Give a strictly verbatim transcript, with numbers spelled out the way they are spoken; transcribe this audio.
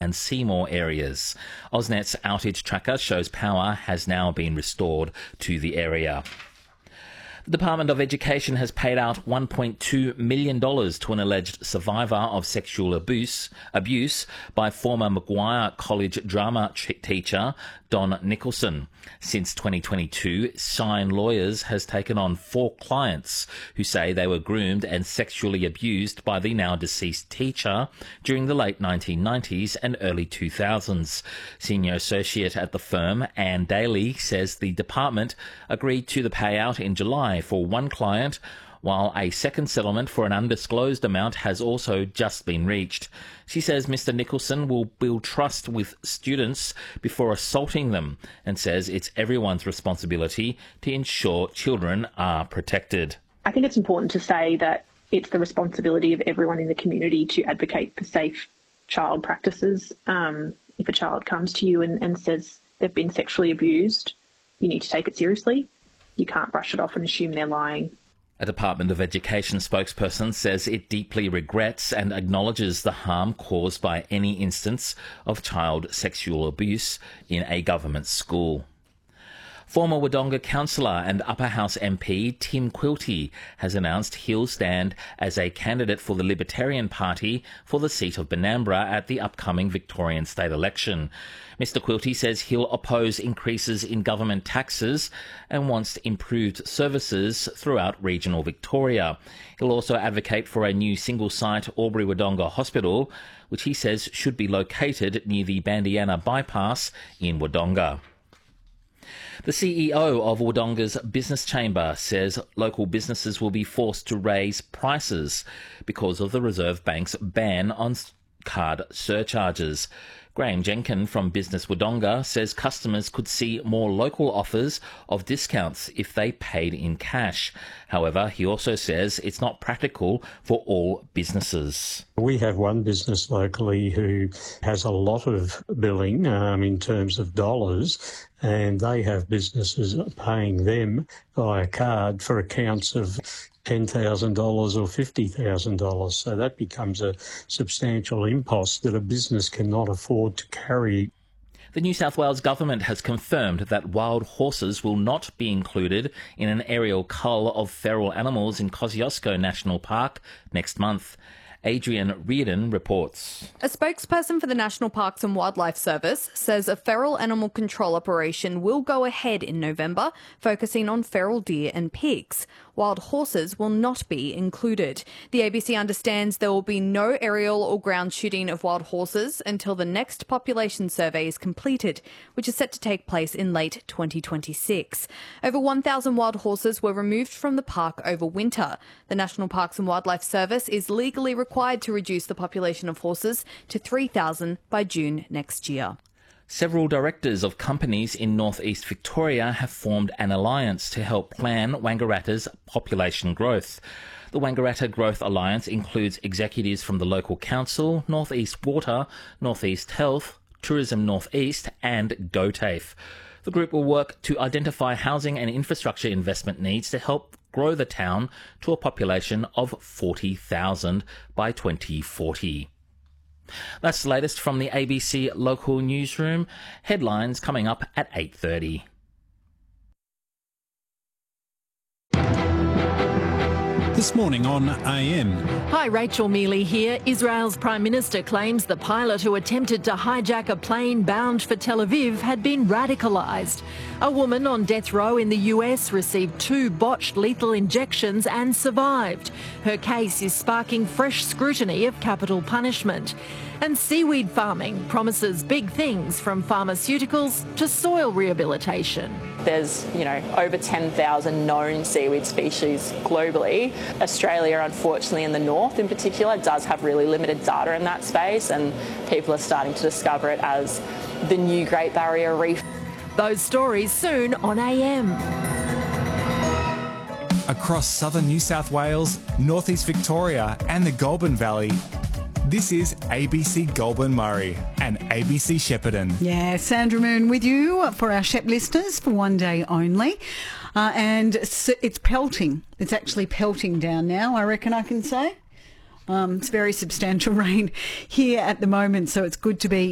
and Seymour areas. AusNet's outage tracker shows power has now been restored to the area. The Department of Education has paid out one point two million dollars to an alleged survivor of sexual abuse abuse by former Maguire College drama teacher Don Nicholson. Since twenty twenty-two, Shine Lawyers has taken on four clients who say they were groomed and sexually abused by the now deceased teacher during the late nineteen nineties and early two thousands. Senior associate at the firm, Anne Daly, says the department agreed to the payout in July for one client, while a second settlement for an undisclosed amount has also just been reached. She says Mister Nicholson will build trust with students before assaulting them and says it's everyone's responsibility to ensure children are protected. I think it's important to say that it's the responsibility of everyone in the community to advocate for safe child practices. Um, if a child comes to you and, and says they've been sexually abused, you need to take it seriously. You can't brush it off and assume they're lying. A Department of Education spokesperson says it deeply regrets and acknowledges the harm caused by any instance of child sexual abuse in a government school. Former Wodonga councillor and Upper House M P Tim Quilty has announced he'll stand as a candidate for the Libertarian Party for the seat of Benambra at the upcoming Victorian state election. Mister Quilty says he'll oppose increases in government taxes and wants improved services throughout regional Victoria. He'll also advocate for a new single-site Albury-Wodonga hospital, which he says should be located near the Bandiana bypass in Wodonga. The C E O of Wodonga's Business Chamber says local businesses will be forced to raise prices because of the Reserve Bank's ban on card surcharges. Graham Jenkin from Business Wodonga says customers could see more local offers of discounts if they paid in cash. However, he also says it's not practical for all businesses. We have one business locally who has a lot of billing um, in terms of dollars, and they have businesses paying them via card for accounts of ten thousand dollars or fifty thousand dollars. So that becomes a substantial impost that a business cannot afford to carry. The New South Wales government has confirmed that wild horses will not be included in an aerial cull of feral animals in Kosciuszko National Park next month. Adrian Reardon reports. A spokesperson for the National Parks and Wildlife Service says a feral animal control operation will go ahead in November, focusing on feral deer and pigs. Wild horses will not be included. The A B C understands there will be no aerial or ground shooting of wild horses until the next population survey is completed, which is set to take place in late twenty twenty-six. Over one thousand wild horses were removed from the park over winter. The National Parks and Wildlife Service is legally required to reduce the population of horses to three thousand by June next year. Several directors of companies in northeast Victoria have formed an alliance to help plan Wangaratta's population growth. The Wangaratta Growth Alliance includes executives from the local council, Northeast Water, Northeast Health, Tourism Northeast and GoTAFE. The group will work to identify housing and infrastructure investment needs to help grow the town to a population of forty thousand by twenty forty. That's the latest from the A B C local newsroom. Headlines coming up at eight thirty. This morning on A M. Hi, Rachel Mealy here. Israel's Prime Minister claims the pilot who attempted to hijack a plane bound for Tel Aviv had been radicalised. A woman on death row in the U S received two botched lethal injections and survived. Her case is sparking fresh scrutiny of capital punishment. And seaweed farming promises big things, from pharmaceuticals to soil rehabilitation. There's, you know, over ten thousand known seaweed species globally. Australia, unfortunately, in the north in particular, does have really limited data in that space, and people are starting to discover it as the new Great Barrier Reef. Those stories soon on A M. Across southern New South Wales, northeast Victoria and the Goulburn Valley, this is A B C Goulburn Murray and A B C Shepparton. Yeah, Sandra Moon with you for our Shep listeners for one day only. Uh, and it's, it's pelting. It's actually pelting down now, I reckon I can say. Um, it's very substantial rain here at the moment, so it's good to be